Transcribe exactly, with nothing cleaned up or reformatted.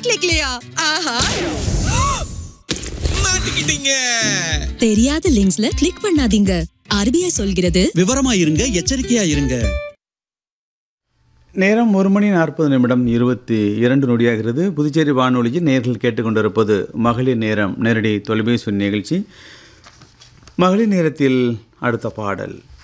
கிளிக்லையா? ஆஹா, மாட்டிக்கிட்டீங்க. தெரியாத லிங்க்ஸ்ல கிளிக் பண்ணாதீங்க. ஆர்பிஐ சொல்கிறது, விவரமா இருங்க, எச்சரிக்கையா இருங்க. நேரம் ஒரு மணி நாற்பது நிமிடம் இருபத்தி இரண்டு நொடியாகிறது. புதுச்சேரி வானொலியில் நேர்கள் கேட்டுக்கொண்டிருப்பது மகளிர் நேரம் நேரடி தொலைபேசி நிகழ்ச்சி. மகளிர் நேரத்தில் அடுத்த பாடல்